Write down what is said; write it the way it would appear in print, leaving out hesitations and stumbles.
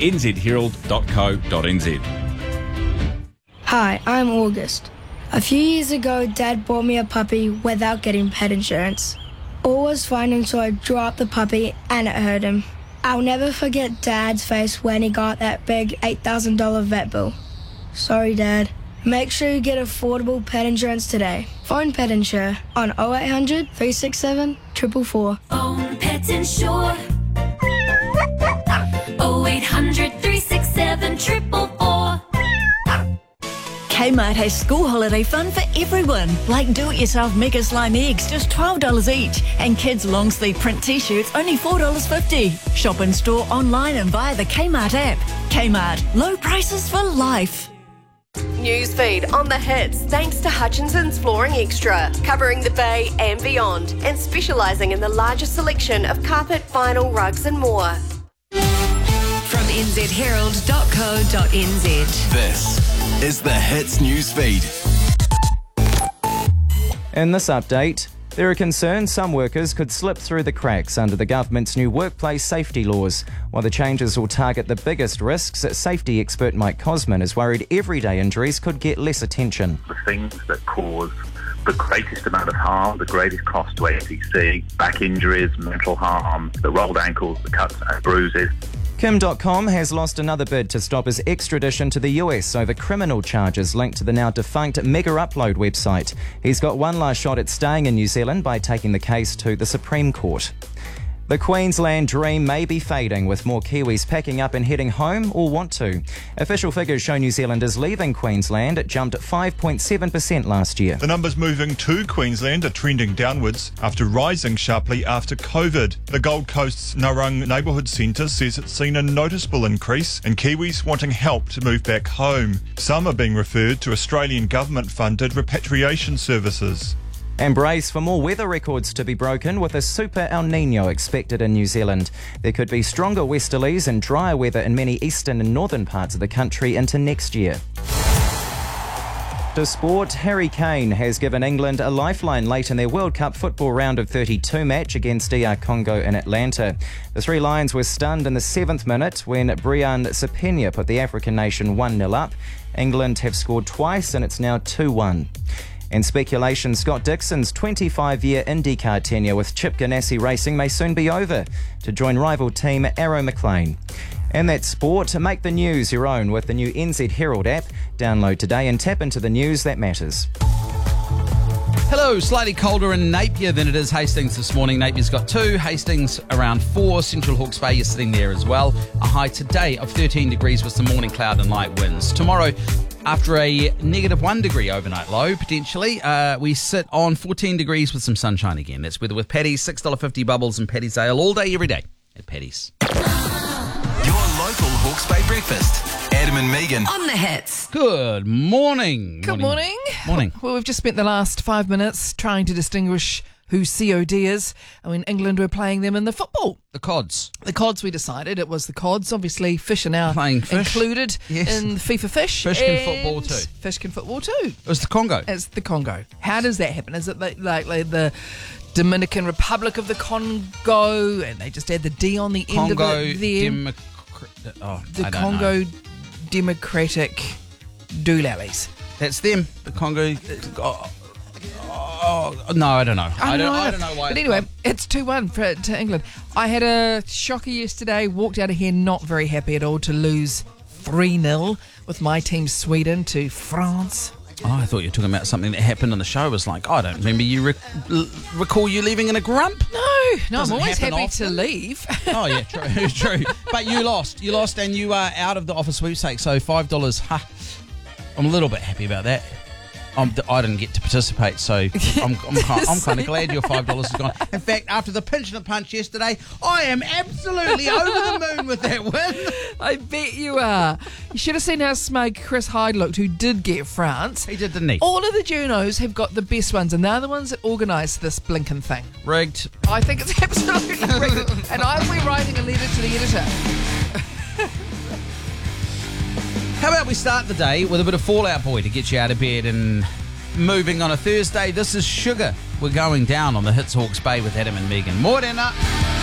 nzherald.co.nz. Hi, I'm August. A few years ago, Dad bought me a puppy without getting pet insurance. All was fine until I drew up the puppy and it hurt him. I'll never forget Dad's face when he got that big $8,000 vet bill. Sorry, Dad. Make sure you get affordable pet insurance today. Phone Pet Insure on 0800 367 444. Phone Pet Insure 0800 367 444. Kmart has school holiday fun for everyone, like do-it-yourself Mega Slime eggs, just $12 each, and kids' long-sleeve print t-shirts, only $4.50. Shop in store, online and via the Kmart app. Kmart, low prices for life. Newsfeed on the hits thanks to Hutchinson's Flooring Extra, covering the Bay and beyond, and specialising in the largest selection of carpet, vinyl, rugs and more. From nzherald.co.nz. This is the Hits Newsfeed. In this update, there are concerns some workers could slip through the cracks under the government's new workplace safety laws. While the changes will target the biggest risks, safety expert Mike Cosman is worried everyday injuries could get less attention. The things that cause the greatest amount of harm, the greatest cost to ATC, back injuries, mental harm, the rolled ankles, the cuts and bruises. Kim.com has lost another bid to stop his extradition to the US over criminal charges linked to the now defunct Mega Upload website. He's got one last shot at staying in New Zealand by taking the case to the Supreme Court. The Queensland dream may be fading, with more Kiwis packing up and heading home or want to. Official figures show New Zealanders leaving Queensland. It jumped at 5.7% last year. The numbers moving to Queensland are trending downwards after rising sharply after COVID. The Gold Coast's Narung Neighbourhood Centre says it's seen a noticeable increase in Kiwis wanting help to move back home. Some are being referred to Australian government-funded repatriation services. And brace for more weather records to be broken, with a super El Nino expected in New Zealand. There could be stronger westerlies and drier weather in many eastern and northern parts of the country into next year. To sport, Harry Kane has given England a lifeline late in their World Cup football round of 32 match against DR Congo in Atlanta. The Three Lions were stunned in the 7th minute when Brian Sapenya put the African nation 1-0 up. England have scored twice and it's now 2-1. And speculation, Scott Dixon's 25-year IndyCar tenure with Chip Ganassi Racing may soon be over to join rival team Arrow McLean. And that's sport. Make the news your own with the new NZ Herald app. Download today and tap into the news that matters. Hello, slightly colder in Napier than it is Hastings this morning. Napier's got 2, Hastings around 4, Central Hawke's Bay is sitting there as well. A high today of 13 degrees with some morning cloud and light winds. Tomorrow, after a -1 degree overnight low, potentially, we sit on 14 degrees with some sunshine again. That's weather with Paddy's, $6.50 bubbles and Paddy's Ale all day, every day at Paddy's. Your local Hawke's Bay breakfast. Adam and Megan. On the hits. Good morning. Good morning. Morning. Well, we've just spent the last 5 minutes trying to distinguish who COD is. I mean, England were playing them in the football. The Cods. The Cods, we decided. It was the Cods. Obviously, fish are now Playing fish. included Yes. in FIFA Fish. Fish can and football too. Fish can football too. It was the Congo. It's the Congo. How does that happen? Is it like the Dominican Republic of the Congo, and they just add the D on the end of it there? The Congo Democratic Doolallies. That's them. The Congo. No, I don't know. I don't know why. But anyway, it's 2-1 to England. I had a shocker yesterday. Walked out of here not very happy at all to lose 3-0 with my team Sweden to France. Oh, I thought you were talking about something that happened on the show. I was like, I don't remember you recall you leaving in a grump. No, I'm always happy to leave. Oh yeah, true. But you lost, and you are out of the offer sweepstakes. So $5. I'm a little bit happy about that. I didn't get to participate, so I'm kind of glad your $5 is gone. In fact, after the pinch and the punch yesterday, I am absolutely over the moon with that win. I bet you are. You should have seen how smug Chris Hyde looked, who did get France. He did, didn't he? All of the Junos have got the best ones, and they're the ones that organise this blinking thing. Rigged. I think it's absolutely rigged. And I'll be writing a letter to the editor. How about we start the day with a bit of Fall Out Boy to get you out of bed and moving on a Thursday. This is Sugar. We're going down on the Hits Hawke's Bay with Adam and Megan. Morena.